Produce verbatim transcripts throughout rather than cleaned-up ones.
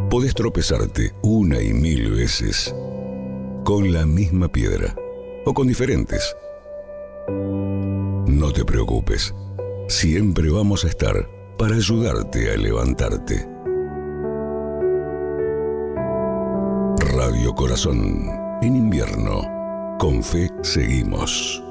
Podés tropezarte una y mil veces con la misma piedra o con diferentes. No te preocupes, siempre vamos a estar para ayudarte a levantarte. Radio Corazón, en invierno, con fe seguimos.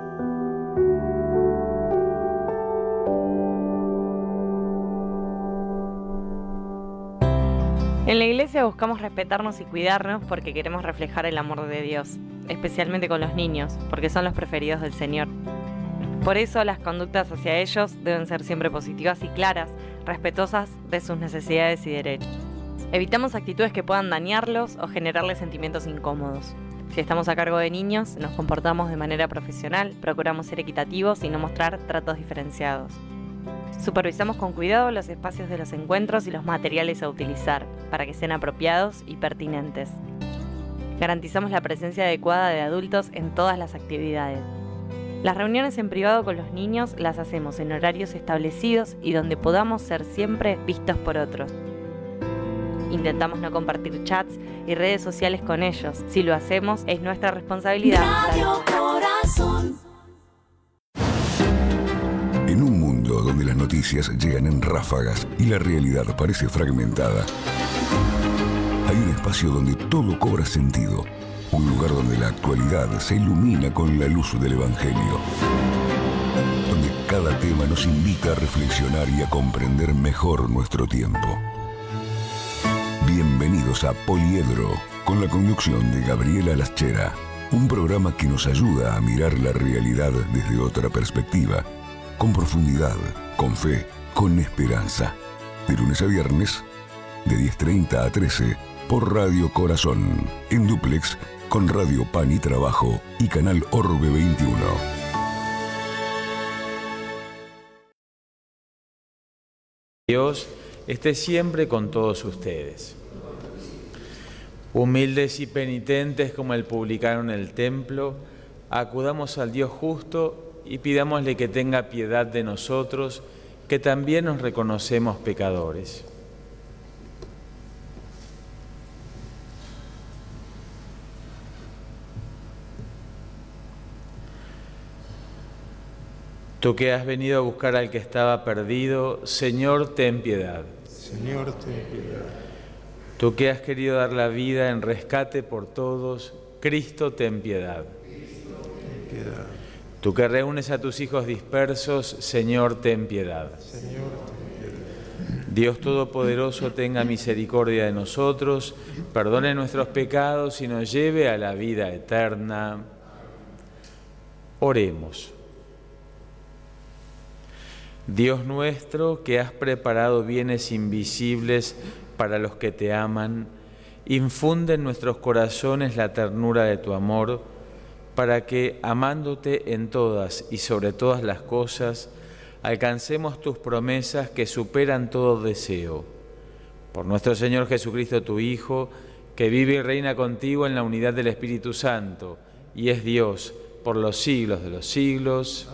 En la iglesia buscamos respetarnos y cuidarnos porque queremos reflejar el amor de Dios, especialmente con los niños, porque son los preferidos del Señor. Por eso las conductas hacia ellos deben ser siempre positivas y claras, respetuosas de sus necesidades y derechos. Evitamos actitudes que puedan dañarlos o generarles sentimientos incómodos. Si estamos a cargo de niños, nos comportamos de manera profesional, procuramos ser equitativos y no mostrar tratos diferenciados. Supervisamos con cuidado los espacios de los encuentros y los materiales a utilizar, para que sean apropiados y pertinentes. Garantizamos la presencia adecuada de adultos en todas las actividades. Las reuniones en privado con los niños las hacemos en horarios establecidos y donde podamos ser siempre vistos por otros. Intentamos no compartir chats y redes sociales con ellos. Si lo hacemos, es nuestra responsabilidad. Radio Corazón. En un mundo donde las noticias llegan en ráfagas y la realidad parece fragmentada, hay un espacio donde todo cobra sentido. Un lugar donde la actualidad se ilumina con la luz del Evangelio. Donde cada tema nos invita a reflexionar y a comprender mejor nuestro tiempo. Bienvenidos a Poliedro, con la conducción de Gabriela Laschera. Un programa que nos ayuda a mirar la realidad desde otra perspectiva. Con profundidad, con fe, con esperanza. De lunes a viernes, de diez treinta a trece, por Radio Corazón, en dúplex con Radio Pan y Trabajo y Canal Orbe veintiuno. Dios esté siempre con todos ustedes. Humildes y penitentes como el publicano en el templo, acudamos al Dios justo y pidámosle que tenga piedad de nosotros, que también nos reconocemos pecadores. Tú que has venido a buscar al que estaba perdido, Señor, ten piedad. Señor, ten piedad. Tú que has querido dar la vida en rescate por todos, Cristo, ten piedad. Cristo, ten piedad. Tú que reúnes a tus hijos dispersos, Señor, ten piedad. Señor, ten piedad. Dios Todopoderoso, tenga misericordia de nosotros, perdone nuestros pecados y nos lleve a la vida eterna. Oremos. Dios nuestro, que has preparado bienes invisibles para los que te aman, infunde en nuestros corazones la ternura de tu amor, para que, amándote en todas y sobre todas las cosas, alcancemos tus promesas que superan todo deseo. Por nuestro Señor Jesucristo, tu Hijo, que vive y reina contigo en la unidad del Espíritu Santo, y es Dios por los siglos de los siglos.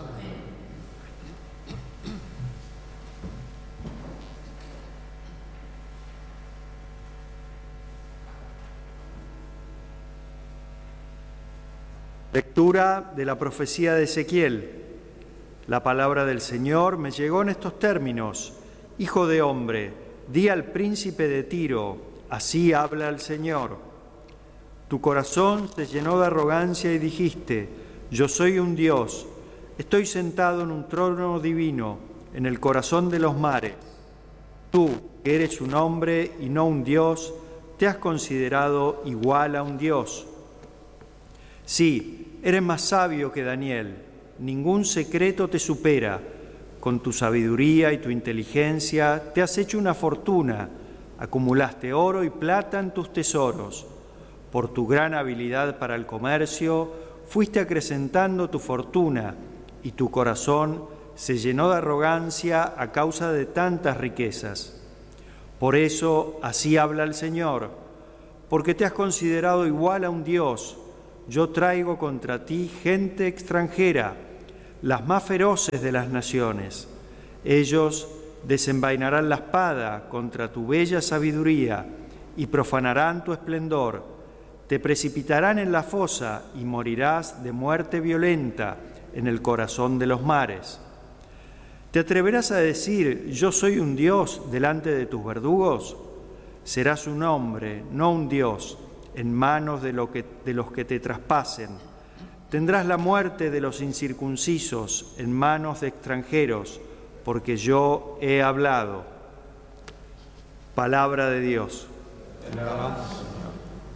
Lectura de la profecía de Ezequiel. La palabra del Señor me llegó en estos términos: Hijo de hombre, di al príncipe de Tiro, así habla el Señor. Tu corazón se llenó de arrogancia y dijiste: yo soy un Dios, estoy sentado en un trono divino, en el corazón de los mares. Tú, que eres un hombre y no un Dios, te has considerado igual a un Dios. Sí, eres más sabio que Daniel, ningún secreto te supera. Con tu sabiduría y tu inteligencia te has hecho una fortuna, acumulaste oro y plata en tus tesoros. Por tu gran habilidad para el comercio, fuiste acrecentando tu fortuna y tu corazón se llenó de arrogancia a causa de tantas riquezas. Por eso, así habla el Señor, porque te has considerado igual a un Dios. Yo traigo contra ti gente extranjera, las más feroces de las naciones. Ellos desenvainarán la espada contra tu bella sabiduría y profanarán tu esplendor. Te precipitarán en la fosa y morirás de muerte violenta en el corazón de los mares. ¿Te atreverás a decir, yo soy un Dios delante de tus verdugos? Serás un hombre, no un Dios, en manos de, lo que, de los que te traspasen. Tendrás la muerte de los incircuncisos en manos de extranjeros, porque yo he hablado. Palabra de Dios. Alabanza.